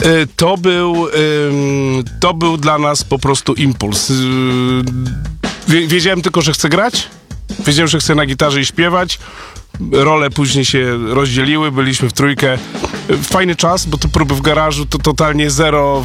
To był dla nas po prostu impuls. Wiedziałem tylko, że chcę grać. Wiedziałem, że chcę na gitarze i śpiewać. Role później się rozdzieliły, byliśmy w trójkę. Fajny czas, bo te próby w garażu to totalnie zero